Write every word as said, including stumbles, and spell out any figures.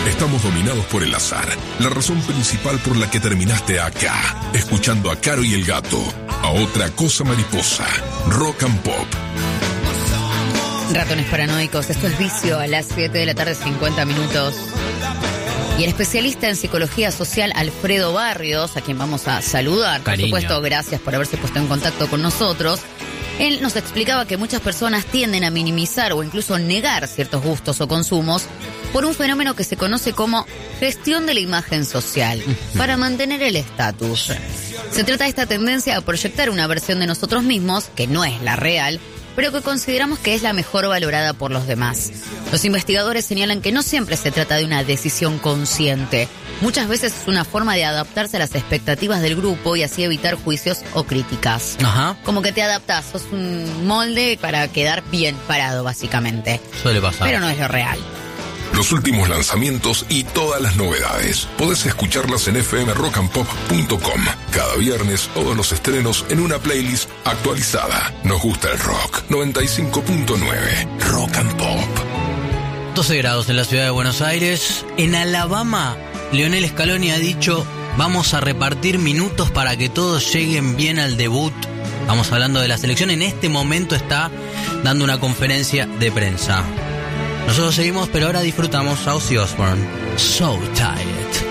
Estamos dominados por el azar, la razón principal por la que terminaste acá, escuchando a Caro y el Gato, a Otra Cosa Mariposa, Rock and Pop. Ratones paranoicos, esto es Vicio a las siete de la tarde, cincuenta minutos. Y el especialista en psicología social Alfredo Barrios, a quien vamos a saludar, Cariño. por supuesto, gracias por haberse puesto en contacto con nosotros. Él nos explicaba que muchas personas tienden a minimizar o incluso negar ciertos gustos o consumos por un fenómeno que se conoce como gestión de la imagen social, para mantener el estatus. Se trata de esta tendencia a proyectar una versión de nosotros mismos, que no es la real, pero que consideramos que es la mejor valorada por los demás. Los investigadores señalan que no siempre se trata de una decisión consciente. Muchas veces es una forma de adaptarse a las expectativas del grupo y así evitar juicios o críticas. Ajá. Como que te adaptás, sos un molde para quedar bien parado, básicamente. Suele pasar. Pero no es lo real. Los últimos lanzamientos y todas las novedades. Podés escucharlas en f m rock and pop punto com. Cada viernes todos los estrenos en una playlist actualizada. Nos gusta el rock. noventa y cinco punto nueve Rock and Pop. doce grados en la ciudad de Buenos Aires. En Alabama, Lionel Scaloni ha dicho: vamos a repartir minutos para que todos lleguen bien al debut. Vamos hablando de la selección. En este momento está dando una conferencia de prensa. Nosotros seguimos, pero ahora disfrutamos a Ozzy Osbourne. So Tired.